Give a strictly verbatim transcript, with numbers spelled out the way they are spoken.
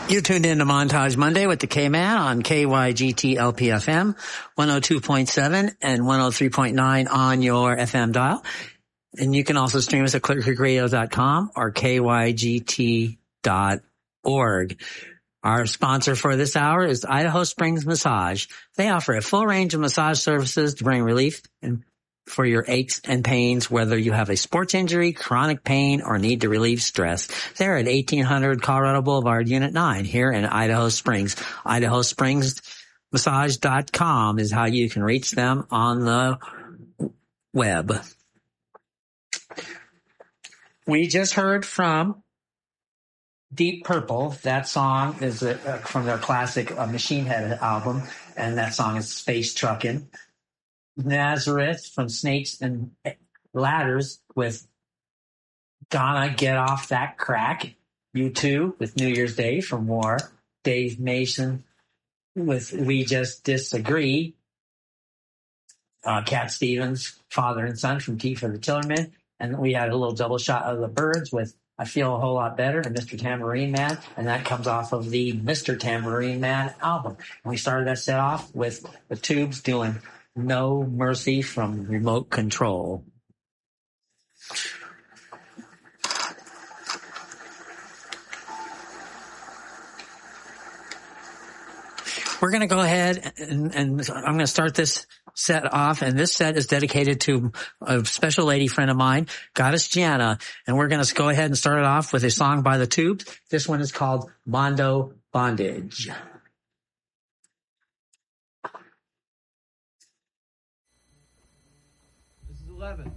You're tuned in to Montage Monday with the K-Man on K Y G T L P F M, one oh two point seven and one oh three point nine on your F M dial. And you can also stream us at clear creek radio dot com or K Y G T dot org. Our sponsor for this hour is Idaho Springs Massage. They offer a full range of massage services to bring relief and for your aches and pains, whether you have a sports injury, chronic pain, or need to relieve stress. They're at eighteen hundred Colorado Boulevard, Unit nine, here in Idaho Springs. Idaho Springs Massage dot com is how you can reach them on the web. We just heard from Deep Purple. That song is uh, from their classic uh, Machine Head album, and that song is Space Truckin'. Nazareth from Snakes and Ladders with Gonna Get Off That Crack. U two with New Year's Day from War. Dave Mason with We Just Disagree. Uh, Cat Stevens, Father and Son from T for the Tillerman. And we had a little double shot of the Birds with I Feel a Whole Lot Better and Mister Tambourine Man. And that comes off of the Mister Tambourine Man album. And we started that set off with the Tubes doing No Mercy from Remote Control. We're going to go ahead and, and I'm going to start this set off, and this set is dedicated to a special lady friend of mine, Goddess Gianna, and we're going to go ahead and start it off with a song by the Tubes. This one is called Mondo Bondage. This is eleven.